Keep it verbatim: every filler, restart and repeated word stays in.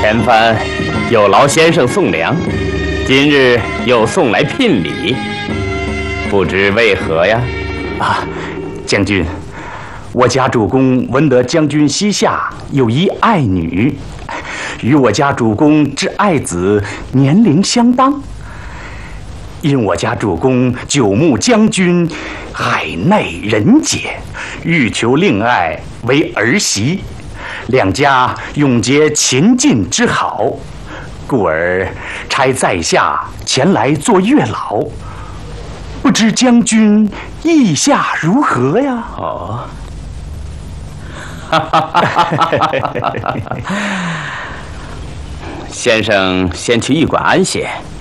前番有劳先生送粮，今日又送来聘礼，不知为何呀？ 啊，将军，我家主公闻得将军膝下有一爱女，与我家主公之爱子年龄相当。因我家主公久慕将军海内人杰，欲求令爱为儿媳，两家永结秦晋之好，故而差在下前来做月老。不知将军意下如何呀？ 哦，先生先去驿馆安歇。